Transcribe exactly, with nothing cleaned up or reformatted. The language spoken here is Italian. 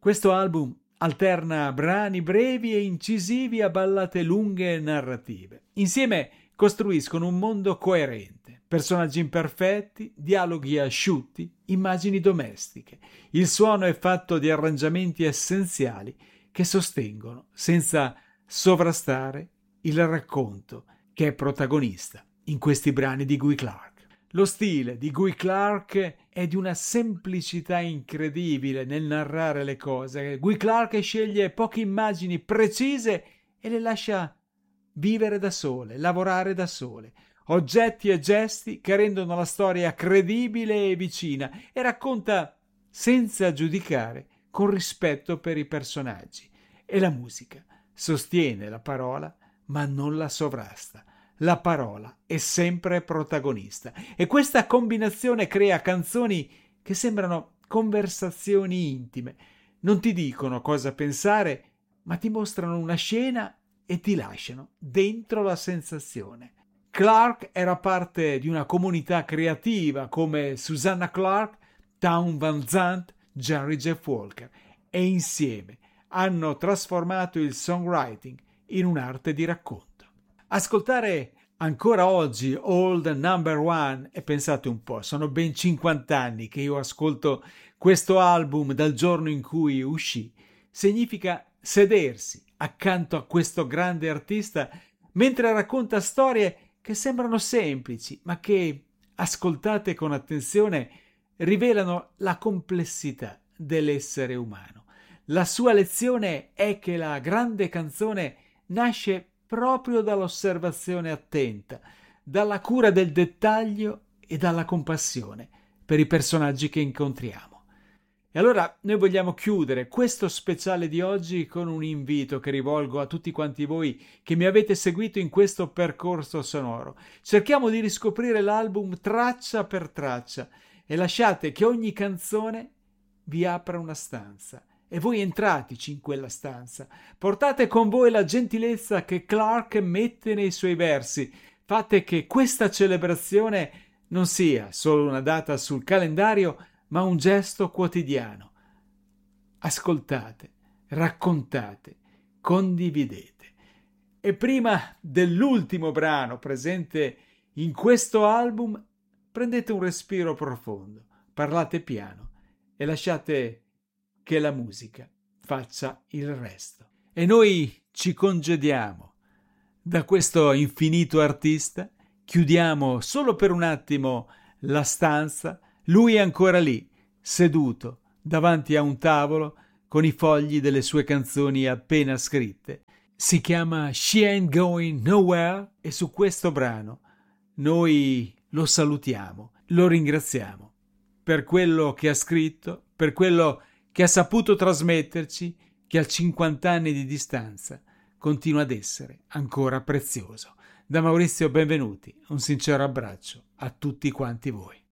Questo album alterna brani brevi e incisivi a ballate lunghe e narrative. Insieme costruiscono un mondo coerente, personaggi imperfetti, dialoghi asciutti, immagini domestiche. Il suono è fatto di arrangiamenti essenziali che sostengono, senza sovrastare, il racconto che è protagonista in questi brani di Guy Clark. Lo stile di Guy Clark è di una semplicità incredibile nel narrare le cose. Guy Clark sceglie poche immagini precise e le lascia vivere da sole, lavorare da sole. Oggetti e gesti che rendono la storia credibile e vicina e racconta senza giudicare, con rispetto per i personaggi. E la musica sostiene la parola, ma non la sovrasta. La parola è sempre protagonista e questa combinazione crea canzoni che sembrano conversazioni intime. Non ti dicono cosa pensare, ma ti mostrano una scena e ti lasciano dentro la sensazione. Clark era parte di una comunità creativa come Susanna Clark, Town Van Zandt, Jerry Jeff Walker e insieme hanno trasformato il songwriting in un'arte di racconto. Ascoltare ancora oggi Old Number One, e pensate un po', sono ben cinquanta anni che io ascolto questo album dal giorno in cui uscì, significa sedersi accanto a questo grande artista mentre racconta storie che sembrano semplici, ma che, ascoltate con attenzione, rivelano la complessità dell'essere umano. La sua lezione è che la grande canzone nasce proprio dall'osservazione attenta, dalla cura del dettaglio e dalla compassione per i personaggi che incontriamo. E allora noi vogliamo chiudere questo speciale di oggi con un invito che rivolgo a tutti quanti voi che mi avete seguito in questo percorso sonoro. Cerchiamo di riscoprire l'album traccia per traccia e lasciate che ogni canzone vi apra una stanza. E voi entrateci in quella stanza, portate con voi la gentilezza che Clark mette nei suoi versi, fate che questa celebrazione non sia solo una data sul calendario, ma un gesto quotidiano. Ascoltate, raccontate, condividete. E prima dell'ultimo brano presente in questo album, prendete un respiro profondo, parlate piano e lasciate che la musica faccia il resto. E noi ci congediamo da questo infinito artista, chiudiamo solo per un attimo la stanza, lui è ancora lì, seduto davanti a un tavolo con i fogli delle sue canzoni appena scritte. Si chiama She Ain't Going Nowhere e su questo brano noi lo salutiamo, lo ringraziamo per quello che ha scritto, per quello che ha saputo trasmetterci, che a cinquanta anni di distanza continua ad essere ancora prezioso. Da Maurizio Benvenuti, un sincero abbraccio a tutti quanti voi.